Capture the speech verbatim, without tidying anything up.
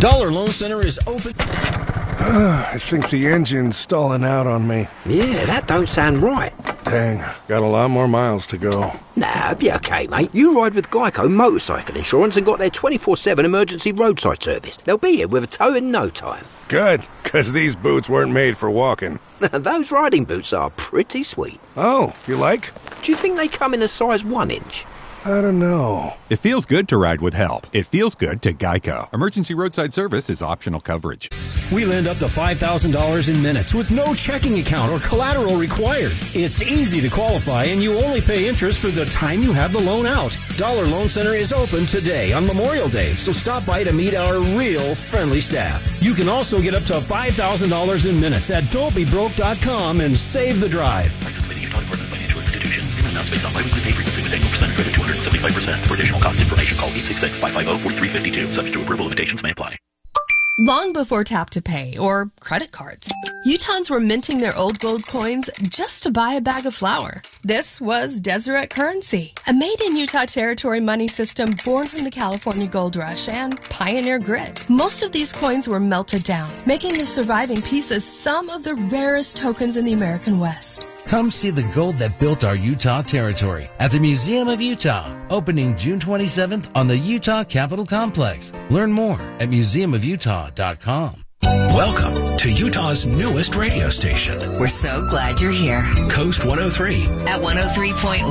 Dollar Loan Center is open. I think the engine's stalling out on me. Yeah, that don't sound right. Dang, got a lot more miles to go. Nah, be okay, mate. You ride with Geico Motorcycle Insurance and got their twenty-four seven emergency roadside service. They'll be here with a tow in no time. Good, because these boots weren't made for walking. Those riding boots are pretty sweet. Oh, you like? Do you think they come in a size one inch? I don't know. It feels good to ride with help. It feels good to Geico. Emergency roadside service is optional coverage. We lend up to five thousand dollars in minutes with no checking account or collateral required. It's easy to qualify, and you only pay interest for the time you have the loan out. Dollar Loan Center is open today on Memorial Day, so stop by to meet our real friendly staff. You can also get up to five thousand dollars in minutes at don't be broke dot com and save the drive. License by the Utah Department of Financial Institutions. Payment amounts based on biweekly pay frequency with annual percentage rate of two hundred seventy-five percent. For additional cost information, call eight six six, five five zero, four three five two. Subject to approval, limitations may apply. Long before Tap to Pay or credit cards, Utahns were minting their old gold coins just to buy a bag of flour. This was Deseret Currency, a made-in-Utah territory money system born from the California Gold Rush and pioneer grit. Most of these coins were melted down, making the surviving pieces some of the rarest tokens in the American West. Come see the gold that built our Utah territory at the Museum of Utah, opening June twenty-seventh on the Utah Capitol Complex. Learn more at museum of utah dot com. Welcome to Utah's newest radio station. We're so glad you're here. Coast one oh three. At one oh three point one.